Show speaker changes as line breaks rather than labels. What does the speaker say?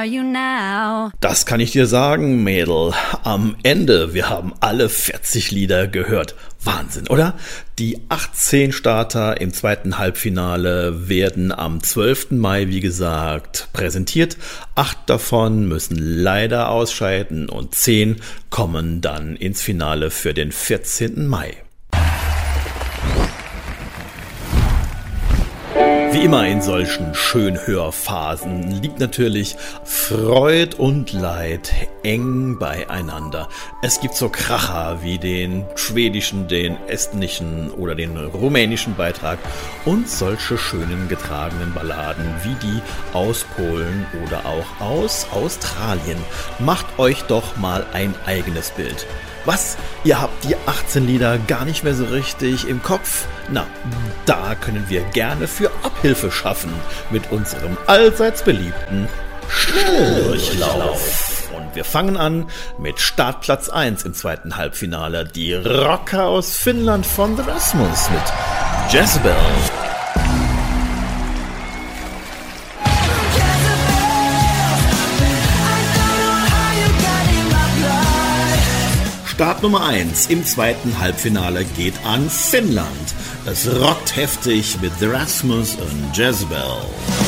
are you now?
Das kann ich dir sagen, Mädel. Am Ende, wir haben alle 40 Lieder gehört. Wahnsinn, oder? Die 18 Starter im zweiten Halbfinale werden am 12. Mai, wie gesagt, präsentiert. 8 davon müssen leider ausscheiden und 10 kommen dann ins Finale für den 14. Mai. Wie immer in solchen Schönhörphasen liegt natürlich Freud und Leid eng beieinander. Es gibt so Kracher wie den schwedischen, den estnischen oder den rumänischen Beitrag und solche schönen getragenen Balladen wie die aus Polen oder auch aus Australien. Macht euch doch mal ein eigenes Bild. Was? Ihr habt die 18 Lieder gar nicht mehr so richtig im Kopf? Na, da können wir gerne für Abhilfe schaffen mit unserem allseits beliebten Schnelldurchlauf. Und wir fangen an mit Startplatz 1 im zweiten Halbfinale. Die Rocker aus Finnland von The Rasmus mit Jezebel. Start Nummer 1 im zweiten Halbfinale geht an Finnland. Es rockt heftig mit The Rasmus und Jezebel.